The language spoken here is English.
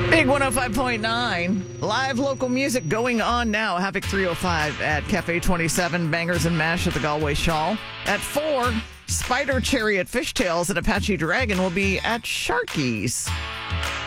Big 105.9. Live local music going on now. Havoc 305 at Cafe 27. Bangers and Mash at the Galway Shawl. At 4, Spider Chariot Fishtails and Apache Dragon will be at Sharky's.